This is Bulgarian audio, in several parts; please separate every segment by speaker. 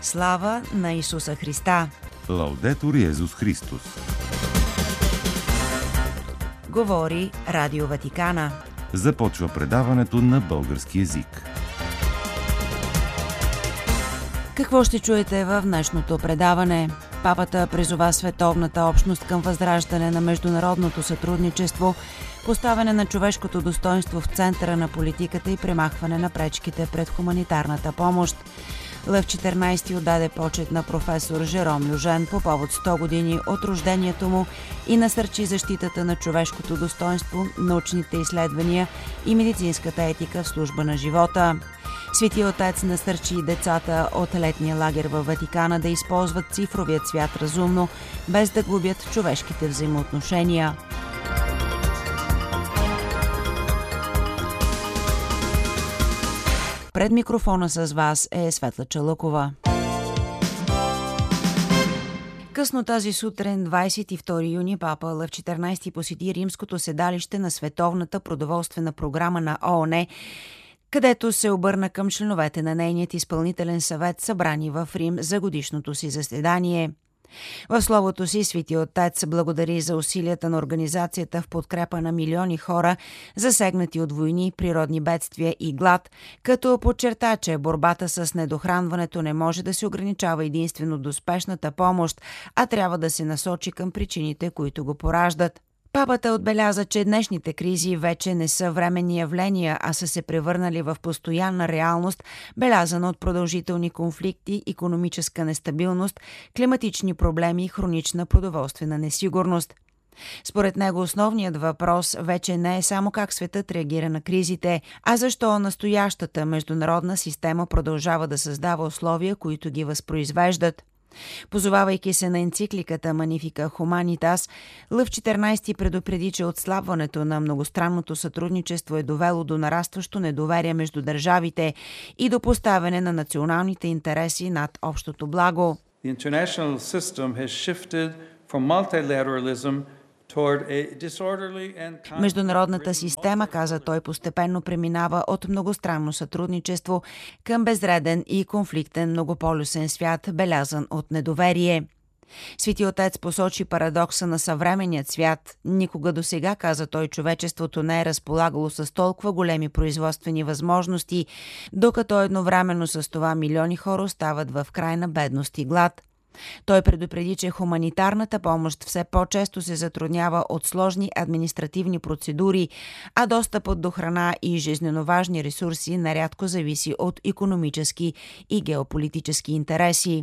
Speaker 1: Слава на Исуса Христа!
Speaker 2: Лаудетур Йезус Христос!
Speaker 1: Говори Радио Ватикана.
Speaker 2: Започва предаването на български език.
Speaker 1: Какво ще чуете в днешното предаване? Папата призова световната общност към възраждане на международното сътрудничество, поставяне на човешкото достоинство в центъра на политиката и премахване на пречките пред хуманитарната помощ. Лев 14 отдаде почет на професор Жером Люжен по повод 100 години от рождението му и насърчи защитата на човешкото достоинство, научните изследвания и медицинската етика в служба на живота. Свети Отец насърчи децата от летния лагер във Ватикана да използват цифровият свят разумно, без да губят човешките взаимоотношения. Пред микрофона с вас е Светла Чалъкова. Късно тази сутрин, 22 юни, папа Лев 14 посети римското седалище на Световната продоволствена програма на ООН, където се обърна към членовете на нейният изпълнителен съвет, събрани в Рим за годишното си заседание. В словото си Свети Отец благодари за усилията на организацията в подкрепа на милиони хора, засегнати от войни, природни бедствия и глад, като подчерта, че борбата с недохранването не може да се ограничава единствено до спешната помощ, а трябва да се насочи към причините, които го пораждат. Папата отбеляза, че днешните кризи вече не са временни явления, а са се превърнали в постоянна реалност, белязана от продължителни конфликти, икономическа нестабилност, климатични проблеми и хронична продоволствена несигурност. Според него основният въпрос вече не е само как светът реагира на кризите, а защо настоящата международна система продължава да създава условия, които ги възпроизвеждат. Позовавайки се на енцикликата Magnificat Humanitas, Лев 14 предупреди, че отслабването на многостранното сътрудничество е довело до нарастващо недоверие между държавите и до поставяне на националните интереси над общото благо. Международната система, каза той, постепенно преминава от многостранно сътрудничество към безреден и конфликтен многополюсен свят, белязан от недоверие. Свети Отец посочи парадокса на съвременният свят. Никога досега, каза той, човечеството не е разполагало с толкова големи производствени възможности, докато едновременно с това милиони хора остават в крайна бедност и глад. Той предупреди, че хуманитарната помощ все по-често се затруднява от сложни административни процедури, а достъпът до храна и жизнено важни ресурси нарядко зависи от икономически и геополитически интереси.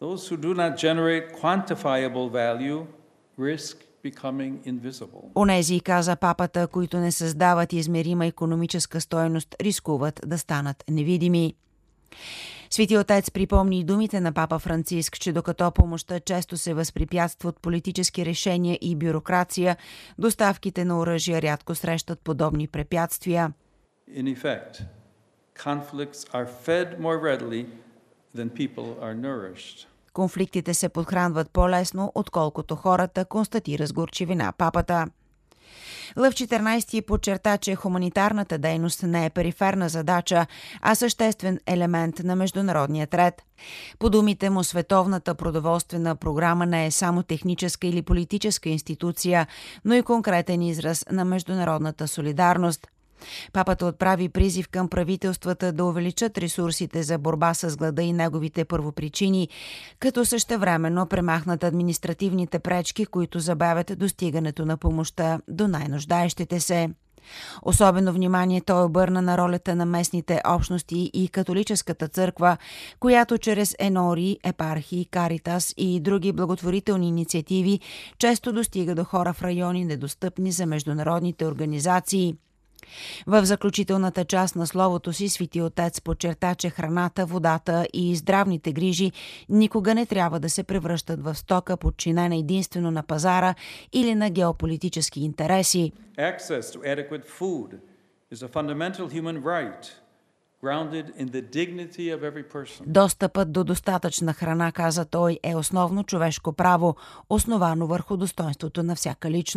Speaker 1: Онези, каза папата, които не създават измерима икономическа стойност, рискуват да станат невидими. Свети Отец припомни и думите на папа Франциск, че докато помощта често се възпрепятства от политически решения и бюрокрация, доставките на оръжия рядко срещат подобни препятствия.
Speaker 3: In effect, conflicts are fed more readily than people are nourished.
Speaker 1: Конфликтите се подхранват по-лесно, отколкото хората, констатира с горчивина папата. Лев 14 подчерта, че хуманитарната дейност не е периферна задача, а съществен елемент на международния ред. По думите му, Световната продоволствена програма не е само техническа или политическа институция, но и конкретен израз на международната солидарност. Папата отправи призив към правителствата да увеличат ресурсите за борба с глада и неговите първопричини, като същевременно премахнат административните пречки, които забавят достигането на помощта до най-нуждаещите се. Особено внимание той обърна на ролята на местните общности и католическата църква, която чрез енори, епархии, каритас и други благотворителни инициативи често достига до хора в райони недостъпни за международните организации. В заключителната част на словото си Свети Отец подчерта, че храната, водата и здравните грижи никога не трябва да се превръщат в стока, подчинена единствено на пазара или на геополитически интереси.
Speaker 3: Access to adequate food is a fundamental human right, grounded in the dignity of every person.
Speaker 1: Достъпът до достатъчна храна, каза той, е основно човешко право, основано върху достоинството на всяка личност.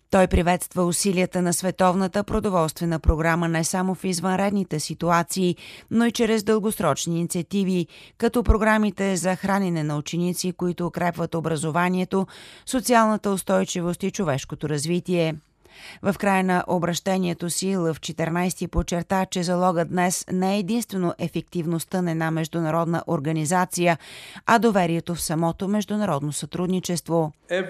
Speaker 1: Той приветства усилията на Световната продоволствена програма не само в извънредните ситуации, но и чрез дългосрочни инициативи, като програмите за хранене на ученици, които укрепват образованието, социалната устойчивост и човешкото развитие. В края на обращението си Лъв 14 подчерта, че залогът днес не е единствено ефективността на една международна организация, а доверието в самото международно сътрудничество.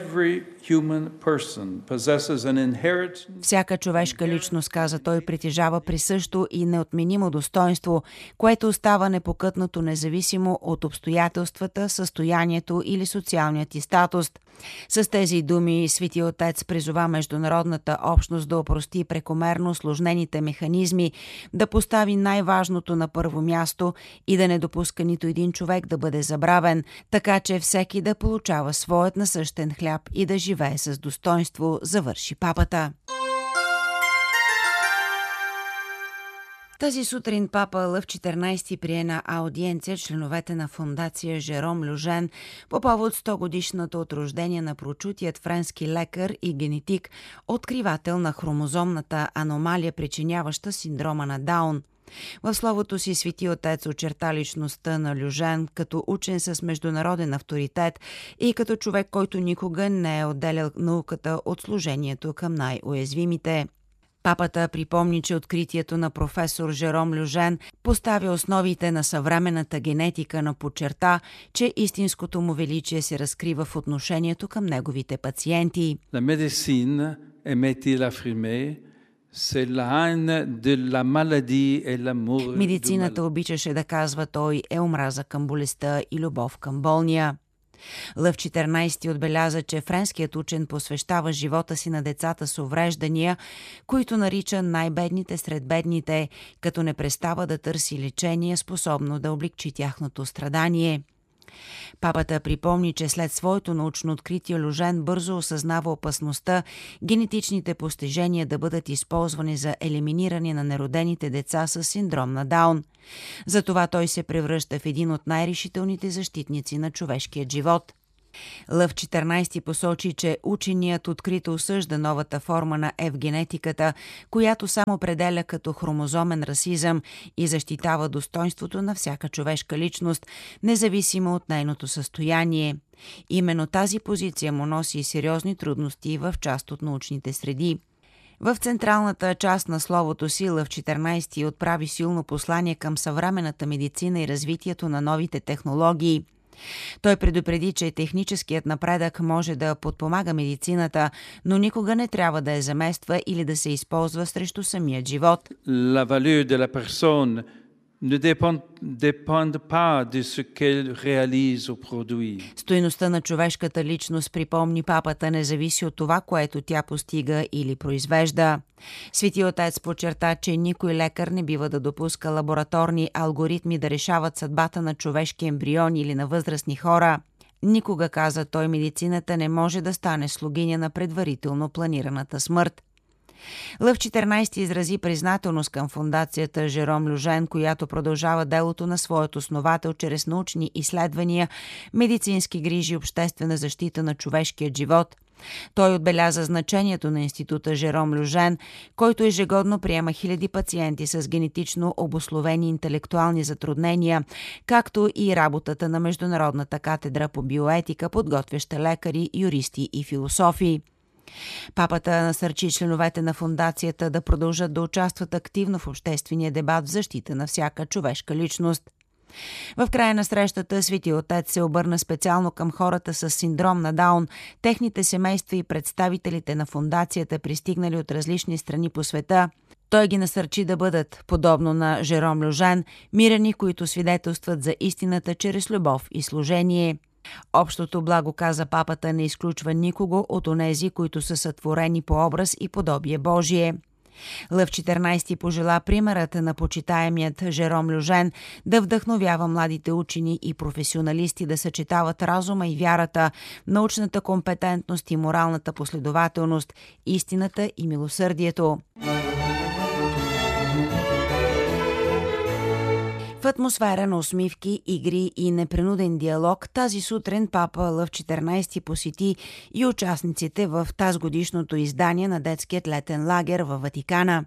Speaker 1: Всяка човешка личност, каза той, притежава присъщо и неотменимо достоинство, което остава непокътнато независимо от обстоятелствата, състоянието или социалният ти статус. С тези думи Свети Отец призова международната общност да опрости прекомерно сложнените механизми, да постави най-важното на първо място и да не допуска нито един човек да бъде забравен, така че всеки да получава своят насъщен хляб и да живее с достоинство, завърши папата. Тази сутрин папа Лъв 14 прие на аудиенция членовете на фондация Жером Люжен по повод 100-годишната от рождение на прочутият френски лекар и генетик, откривател на хромозомната аномалия, причиняваща синдрома на Даун. В словото си Свети Отец очерта личността на Люжен като учен с международен авторитет и като човек, който никога не е отделял науката от служението към най-уязвимите. Папата припомни, че откритието на професор Жером Люжен поставя основите на съвременната генетика, но подчерта, че истинското му величие се разкрива в отношението към неговите пациенти.
Speaker 3: La médecine, aimait-il affirmer, c'est la haine de la maladie et l'amour.
Speaker 1: Медицината, обичаше да казва той, е омраза към болестта и любов към болния. Лъв 14 отбеляза, че френският учен посвещава живота си на децата с увреждания, които нарича най-бедните сред бедните, като не престава да търси лечение, способно да облегчи тяхното страдание. Папата припомни, че след своето научно откритие Люжен бързо осъзнава опасността генетичните постижения да бъдат използвани за елиминиране на неродените деца с синдром на Даун. Затова той се превръща в един от най-решителните защитници на човешкия живот. Лъв 14 посочи, че ученият открито осъжда новата форма на евгенетиката, която само определя като хромозомен расизъм и защитава достоинството на всяка човешка личност, независимо от нейното състояние. Именно тази позиция му носи сериозни трудности в част от научните среди. В централната част на словото си Лъв 14 отправи силно послание към съвременната медицина и развитието на новите технологии. Той предупреди, че техническият напредък може да подпомага медицината, но никога не трябва да я замества или да се използва срещу самият живот.
Speaker 3: La valeur de la personne ne dépend pas de ce qu'elle réalise ou produit.
Speaker 1: Стойността на човешката личност, припомни папата, не зависи от това, което тя постига или произвежда. Свети Отец подчерта, че никой лекар не бива да допуска лабораторни алгоритми да решават съдбата на човешки ембриони или на възрастни хора. Никога, каза той, медицината не може да стане слугиня на предварително планираната смърт. Лъв 14 изрази признателност към фондацията Жером Люжен, която продължава делото на своят основател чрез научни изследвания, медицински грижи и обществена защита на човешкия живот. Той отбеляза значението на института Жером Люжен, който ежегодно приема хиляди пациенти с генетично обусловени интелектуални затруднения, както и работата на Международната катедра по биоетика, подготвяща лекари, юристи и философи. Папата насърчи членовете на фондацията да продължат да участват активно в обществения дебат в защита на всяка човешка личност. В края на срещата Свети Отец се обърна специално към хората с синдром на Даун, техните семейства и представителите на фондацията, пристигнали от различни страни по света. Той ги насърчи да бъдат, подобно на Жером Люжен, мирени, които свидетелстват за истината чрез любов и служение. Общото благо, каза папата, не изключва никого от онези, които са сътворени по образ и подобие Божие. Лъв 14 пожела примерът на почитаемият Жером Люжен да вдъхновява младите учени и професионалисти да съчетават разума и вярата, научната компетентност и моралната последователност, истината и В атмосфера на усмивки, игри и непринуден диалог, тази сутрин папа Лъв 14 посети и участниците в тазгодишното издание на детският летен лагер във Ватикана.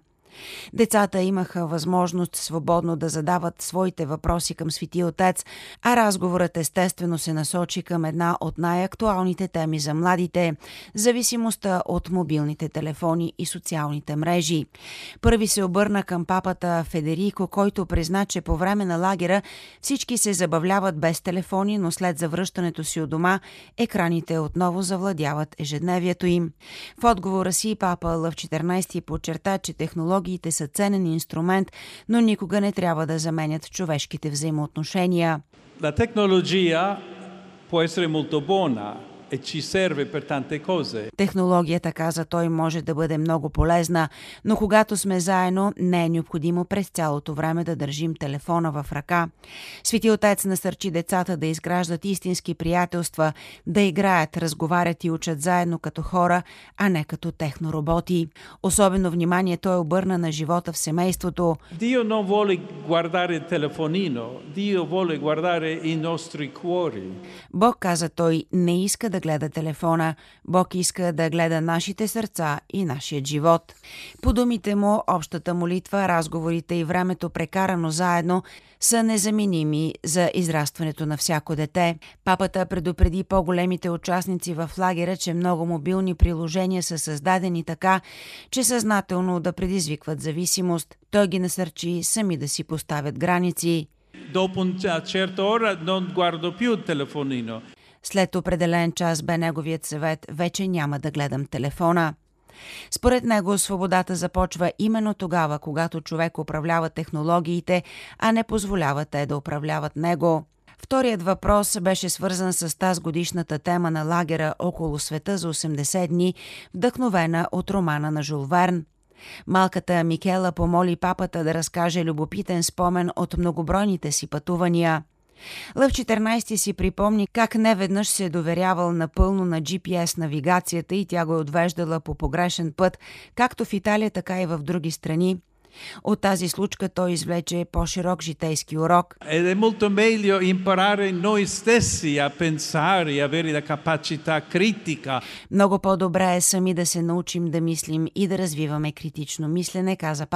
Speaker 1: Децата имаха възможност свободно да задават своите въпроси към Свети Отец, а разговорът естествено се насочи към една от най-актуалните теми за младите – зависимостта от мобилните телефони и социалните мрежи. Първи се обърна към папата Федерико, който призна, че по време на лагера всички се забавляват без телефони, но след завръщането си от дома екраните отново завладяват ежедневието им. В отговора си папа Лъв 14 подчерта, че технологиите са ценен инструмент, но никога не трябва да заменят човешките взаимоотношения.
Speaker 3: La tecnologia può essere molto buona e ci serve per tante cose.
Speaker 1: Технологията, каза той, може да бъде много полезна, но когато сме заедно, не е необходимо през цялото време да държим телефона в ръка. Свети Отец насърчи децата да изграждат истински приятелства, да играят, разговарят и учат заедно като хора, а не като технороботи. Особено внимание той обърна на живота в семейството.
Speaker 3: Dio non vuole guardare il telefonino, Dio vuole guardare i nostri cuori.
Speaker 1: Бог, каза той, не иска да гледа телефона. Бог иска да гледа нашите сърца и нашият живот. По думите му, общата молитва, разговорите и времето прекарано заедно са незаменими за израстването на всяко дете. Папата предупреди по-големите участници в лагера, че много мобилни приложения са създадени така, че съзнателно да предизвикват зависимост. Той ги насърчи сами да си поставят граници.
Speaker 3: Dopo una certa ora non guardo più il telefonino.
Speaker 1: След определен час бе неговият съвет: вече няма да гледам телефона. Според него свободата започва именно тогава, когато човек управлява технологиите, а не позволява те да управляват него. Вторият въпрос беше свързан с тазгодишната тема на лагера около света за 80 дни, вдъхновена от романа на Жул Верн. Малката Микела помоли папата да разкаже любопитен спомен от многобройните си пътувания. Лъв 14 си припомни как неведнъж се е доверявал напълно на GPS навигацията и тя го е отвеждала по погрешен път, както в Италия, така и в други страни. От тази случка той извлече по-широк житейски урок.
Speaker 3: Ed è molto meglio imparare noi stessi a pensare e avere la capacità critica.
Speaker 1: Много по-добре е сами да се научим да мислим и да развиваме критично мислене, каза